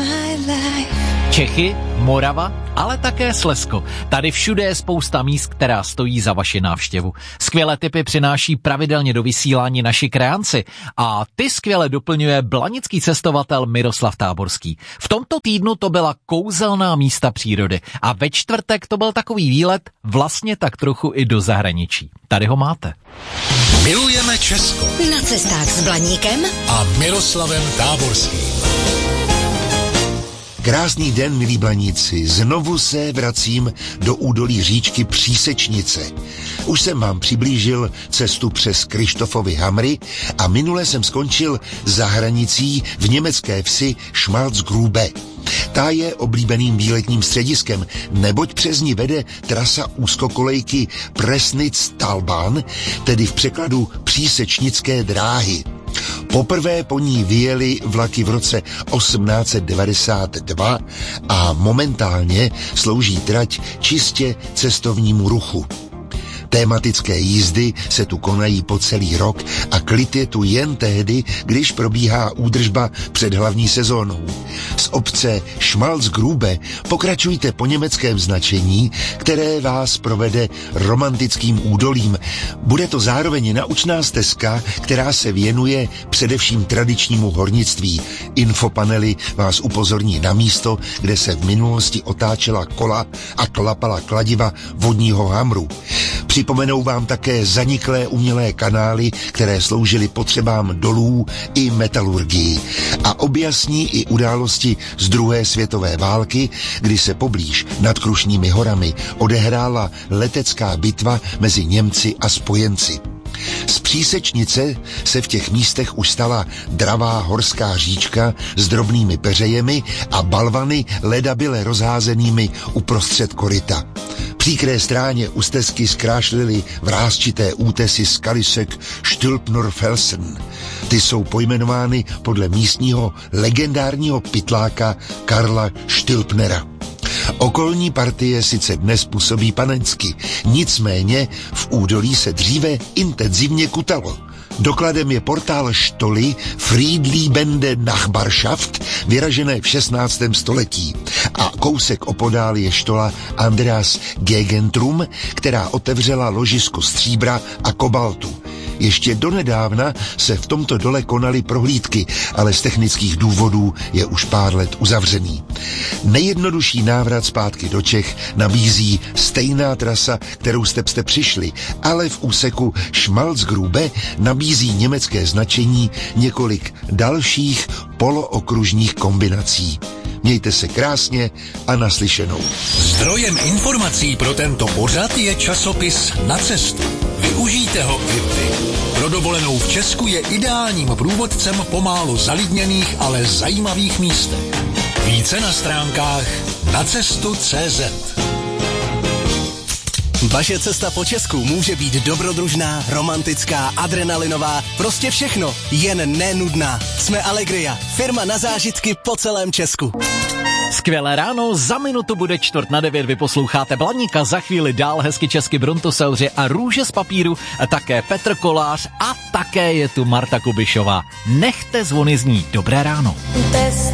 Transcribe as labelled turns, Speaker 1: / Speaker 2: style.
Speaker 1: Čechy, Morava, ale také Slezsko. Tady všude je spousta míst, která stojí za vaši návštěvu. Skvělé tipy přináší pravidelně do vysílání naši krajanci a ty skvěle doplňuje blanický cestovatel Miroslav Táborský. V tomto týdnu to byla kouzelná místa přírody a ve čtvrtek to byl takový výlet vlastně tak trochu i do zahraničí. Tady ho máte.
Speaker 2: Milujeme Česko.
Speaker 3: Na cestách s Blaníkem
Speaker 2: a Miroslavem Táborským.
Speaker 4: Krásný den, milí Blaníci. Znovu se vracím do údolí říčky Přísečnice. Už jsem vám přiblížil cestu přes Kryštofovy Hamry a minule jsem skončil za hranicí v německé vsi Schmalzgrube. Ta je oblíbeným výletním střediskem, neboť přes ní vede trasa úzkokolejky Presnitz-Talbahn, tedy v překladu Přísečnické dráhy. Poprvé po ní vyjeli vlaky v roce 1892 a momentálně slouží trať čistě cestovnímu ruchu. Tématické jízdy se tu konají po celý rok a klid je tu jen tehdy, když probíhá údržba před hlavní sezónou. Z obce Schmalzgrube pokračujte po německém značení, které vás provede romantickým údolím. Bude to zároveň naučná stezka, která se věnuje především tradičnímu hornictví. Infopanely vás upozorní na místo, kde se v minulosti otáčela kola a klapala kladiva vodního hamru. Připomenou vám také zaniklé umělé kanály, které sloužily potřebám dolů i metalurgii. A objasní i události z druhé světové války, kdy se poblíž nad Krušnými horami odehrála letecká bitva mezi Němci a spojenci. Z Přísečnice se v těch místech už stala dravá horská říčka s drobnými peřejemi a balvany ledabyle rozházenými uprostřed koryta. Příkré stráně u stezky zkrášlily vrásčité útesy skalisek Stülpner Felsen. Ty jsou pojmenovány podle místního legendárního pytláka Karla Stülpnera. Okolní partie sice dnes působí panensky, nicméně v údolí se dříve intenzivně kutalo. Dokladem je portál štoly Friedliebende Nachbarschaft, vyražené v 16. století. A kousek opodál je štola Andreas Gegentrum, která otevřela ložisko stříbra a kobaltu. Ještě donedávna se v tomto dole konaly prohlídky, ale z technických důvodů je už pár let uzavřený. Nejjednodušší návrat zpátky do Čech nabízí stejná trasa, kterou jste přišli, ale v úseku Schmalzgrube nabízí německé značení několik dalších polookružních kombinací. Mějte se krásně a naslyšenou.
Speaker 2: Zdrojem informací pro tento pořad je časopis Na cestu. Využijte ho i vy. Pro dovolenou v Česku je ideálním průvodcem po málo zalidněných, ale zajímavých místech. Více na stránkách nacestu.cz.
Speaker 5: Vaše cesta po Česku může být dobrodružná, romantická, adrenalinová, prostě všechno, jen nenudná. Jsme Allegria, firma na zážitky po celém Česku.
Speaker 1: Skvělé ráno, za minutu bude 8:45, vy posloucháte Blaníka, za chvíli dál hezky česky Brontosauri a Růže z papíru, a také Petr Kolář a také je tu Marta Kubišová. Nechte zvony znít, dobré ráno.